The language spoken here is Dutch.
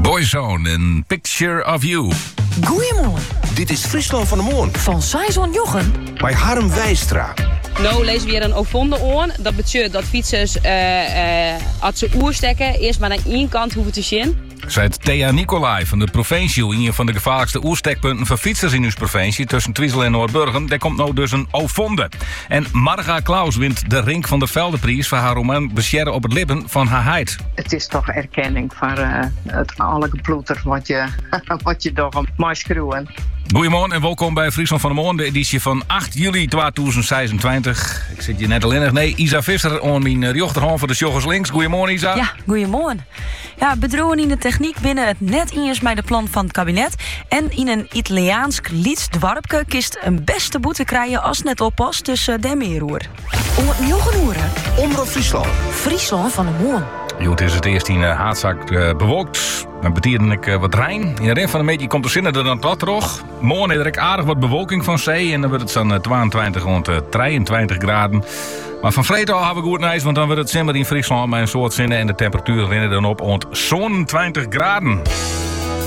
Boyzone, een Picture of You. Goeiemorgen. Dit is Friesland van de Moon. Van Saison Jochen. Bij Harm Wijstra. Nou lezen we weer een Ovonden aan. Dat betekent dat fietsers als ze oerstekken eerst maar aan één kant hoeven te zien. Zei Thea Nicolai van de provincie, een van de gevaarlijkste oerstekpunten van fietsers in uw provincie tussen Twiesel en Noordburgen. Daar komt nou dus een Ovonde. En Marga Klaus wint de Rink van der Veldeprijs voor haar roman Bescherren op het lippen van haar heid. Het is toch erkenning van het alle geploeter wat je toch mag schreeuwen. Goedemorgen en welkom bij Friesland van de Moon, de editie van 8 juli 2026. Ik zit hier net alleen nog. Nee, Isa Visser aan mijn rechterhand voor de Sjoggers links. Goedemorgen, Isa. Ja, goedemorgen. Ja, bedrogen in de techniek binnen het net eerst bij de plan van het kabinet. En in een Italiaans Lieds dwarpke kist een beste boete krijgen als het net oppast tussen de meeroer. Om het Jochenoeren. Omroep Friesland. Friesland van de Moon. Jo, het is het eerst in Haatzak bewolkt. Dan betierde ik wat rein. In de rest van de meetje komt de zinnen er dan tot terug. Morgen is er aardig wat bewolking van zee. En dan wordt het zo'n 22 rond 23 graden. Maar van vreemd al hebben we goed nieuws, want dan wordt het simmer in Friesland met een soort zinnen. En de temperatuur winnen dan op rond zo'n 20 graden.